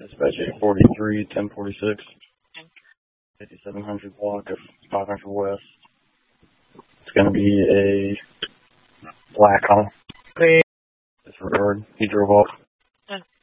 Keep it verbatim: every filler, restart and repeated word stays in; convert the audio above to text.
Dispatch eight forty-three, ten forty-six, fifty-seven hundred block of five hundred West. It's going to be a black on disregard. He drove off.